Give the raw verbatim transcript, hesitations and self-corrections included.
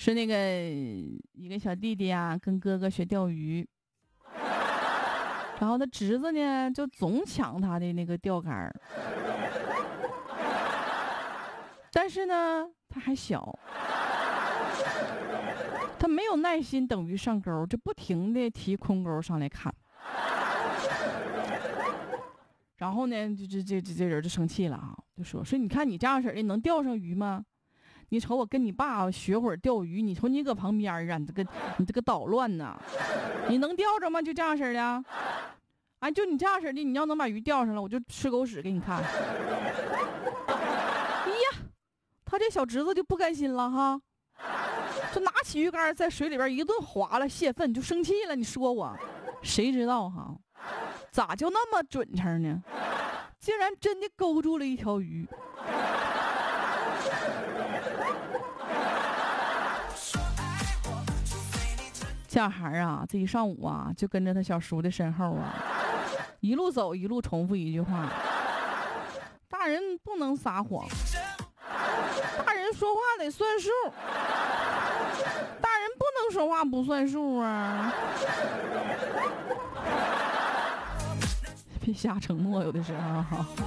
是那个一个小弟弟啊，跟哥哥学钓鱼，然后他侄子呢就总抢他的那个钓竿，但是呢他还小，他没有耐心等鱼上钩，就不停的提空钩上来看。然后呢，就这这这这人就生气了啊，就说说你看你这样式的能钓上鱼吗？你瞅我跟你爸学会儿钓鱼，你瞅你搁旁边啊，你这个你这个捣乱呐，你能钓着吗？就这样式的，哎，就你这样式的，你要能把鱼钓上了，我就吃狗屎给你看。哎呀，他这小侄子就不甘心了哈，就拿起鱼竿在水里边一顿划了泄愤，就生气了。你说我，谁知道哈？咋就那么准成呢？竟然真的勾住了一条鱼。小孩啊，这一上午啊，就跟着他小叔的身后啊，一路走一路重复一句话：大人不能撒谎，大人说话得算数，大人不能说话不算数啊。别瞎承诺，有的时候哈。